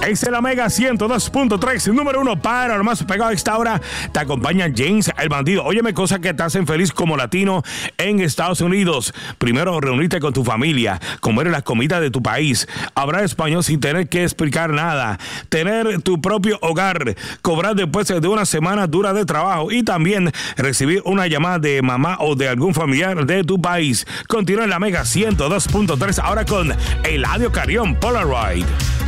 Es la Mega 102.3, número 1 para lo más pegado a esta hora. Te acompaña James el Bandido. Óyeme, cosas que te hacen feliz como latino en Estados Unidos. Primero, reunirte con tu familia, comer la comida de tu país, hablar español sin tener que explicar nada, tener tu propio hogar, cobrar después de una semana dura de trabajo y también recibir una llamada de mamá o de algún familiar de tu país. Continúa en la Mega 102.3 ahora con Eladio Carrión Polaroid.